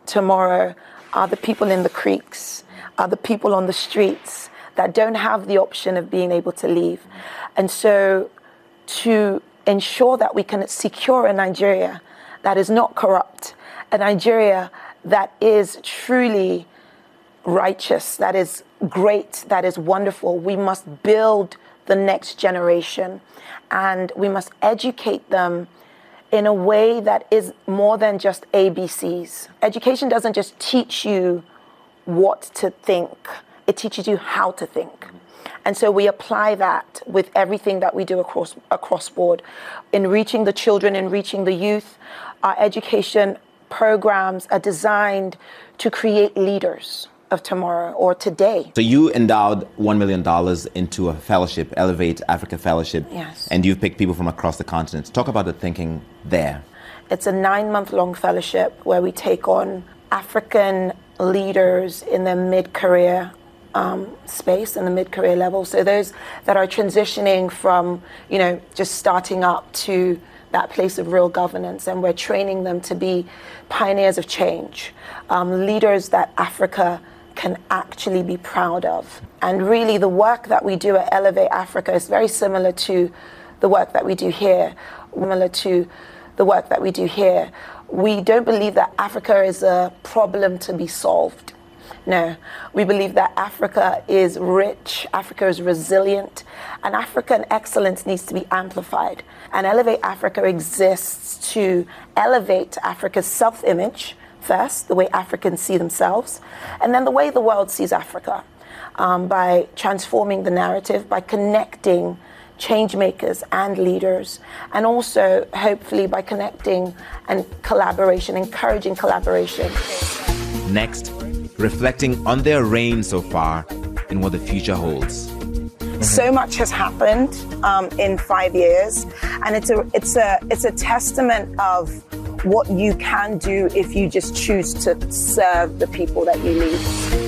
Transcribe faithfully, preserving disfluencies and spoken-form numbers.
tomorrow are the people in the creeks, are the people on the streets that don't have the option of being able to leave. And so to ensure that we can secure a Nigeria that is not corrupt, a Nigeria that is truly righteous, that is great, that is wonderful, we must build the next generation, and we must educate them in a way that is more than just A B Cs. Education doesn't just teach you what to think, it teaches you how to think. And so we apply that with everything that we do across across board. In reaching the children, in reaching the youth, our education programs are designed to create leaders of tomorrow or today. So you endowed one million dollars into a fellowship, Elevate Africa Fellowship. Yes. And you've picked people from across the continent. Talk about the thinking there. It's a nine-month-long fellowship where we take on African leaders in their mid-career um, space, in the mid-career level. So those that are transitioning from, you know, just starting up to that place of real governance, and we're training them to be pioneers of change, um, leaders that Africa can actually be proud of. And really the work that we do at Elevate Africa is very similar to the work that we do here, similar to the work that we do here. We don't believe that Africa is a problem to be solved. No, we believe that Africa is rich, Africa is resilient, and African excellence needs to be amplified. And Elevate Africa exists to elevate Africa's self-image first, the way Africans see themselves, and then the way the world sees Africa, um, by transforming the narrative, by connecting change makers and leaders, and also hopefully by connecting and collaboration, encouraging collaboration. Next, reflecting on their reign so far and what the future holds. So much has happened um, in five years, and it's a it's a it's a testament of what you can do if you just choose to serve the people that you lead.